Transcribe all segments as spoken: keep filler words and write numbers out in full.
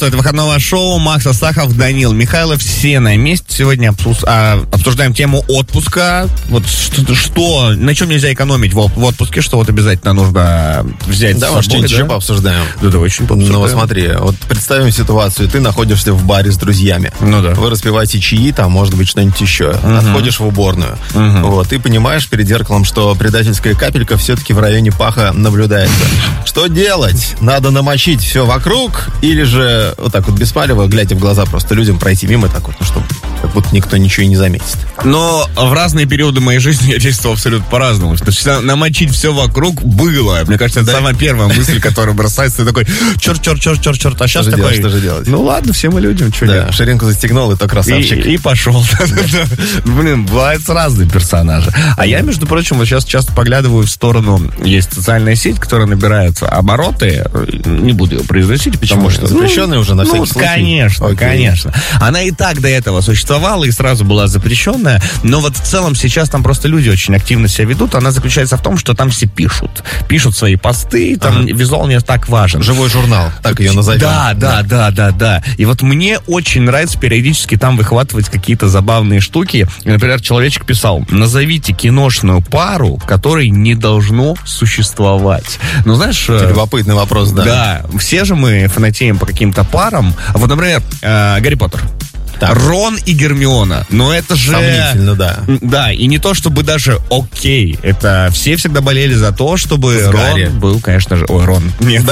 Это выходного шоу. Макс Астахов, Данил Михайлов. Все на месте. Сегодня обсуж... а, обсуждаем тему отпуска. Вот что, что, на чем нельзя экономить в, в отпуске, что вот обязательно нужно взять да, с собой. Что-нибудь да? еще пообсуждаем. Да, давай очень пообсуждаем. Ну, вот смотри, вот представим ситуацию. Ты находишься в баре с друзьями. Ну да. Вы распиваете чаи, там, может быть, что-нибудь еще. Uh-huh. Отходишь в уборную. Uh-huh. Вот, ты понимаешь перед зеркалом, что предательская капелька все-таки в районе паха наблюдается. Что делать? Надо намочить все вокруг или же вот так вот без палева, глядя в глаза просто людям, пройти мимо так вот, ну, чтобы как будто никто ничего и не заметит. Но в разные периоды моей жизни я действовал абсолютно по-разному. То есть намочить все вокруг было. Мне кажется, это да? самая первая мысль, которая бросается. Ты такой, черт, черт, черт, черт, черт. А сейчас что такой... Делать, что же делать? Ну ладно, все мы людям, что да, нет. Ширинку застегнул, и то красавчик. И, и пошел. Блин, бывают разные персонажи. А я, между прочим, вот сейчас часто поглядываю в сторону. Есть социальная сеть, которая набирает обороты. Не буду ее произносить, потому что... Запрещенная уже на всякий ну, случай? Конечно, Окей. конечно. Она и так до этого существовала и сразу была запрещенная, но вот в целом сейчас там просто люди очень активно себя ведут. Она заключается в том, что там все пишут. Пишут свои посты, там ага. визуал не так важен. Живой журнал, так ее назовем. Да, да, да, да, да. И вот мне очень нравится периодически там выхватывать какие-то забавные штуки. Например, человечек писал: назовите киношную пару, которой не должно существовать. Ну, знаешь... Любопытный вопрос, да. Да, все же мы фанатеем по каким-то парам. Вот, например, э, Гарри Поттер. Так. Рон и Гермиона. Но это же... Сомнительно, да. Да, и не то, чтобы даже окей. Это все всегда болели за то, чтобы с Рон Гарри. был, конечно же... Ой, Рон. Нет.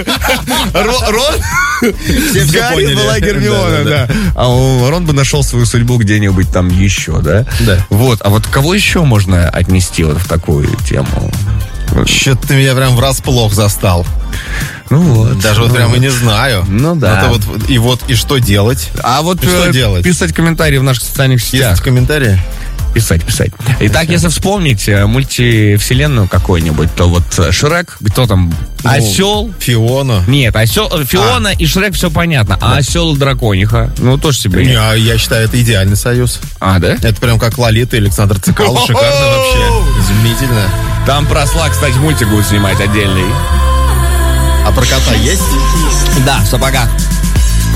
Рон... С Гарри была Гермиона, да. А Рон бы нашел свою судьбу где-нибудь там еще, да? Да. Вот. А вот кого еще можно отнести вот в такую тему? Что-то ты меня прям врасплох застал. Ну вот. Даже ну вот прямо вот. не знаю. Ну да. Это вот, и вот, и что делать? А вот и что э, делать? Писать комментарии в наших социальных сетях. Писать комментарии? Писать, писать. Итак, если вспомнить мультивселенную какую-нибудь, то вот Шрек, кто там? Ну, осел? Фиона. Нет, осел, Фиона а. и Шрек, все понятно. А да. осел и дракониха? Ну, тоже себе. Не, я считаю, это идеальный союз. А, да? Это прям как Лолита и Александр Цикало. Шикарно вообще. Изумительно. Там про Слак, кстати, мультик будут снимать отдельный. А про кота есть? Да, в сапогах.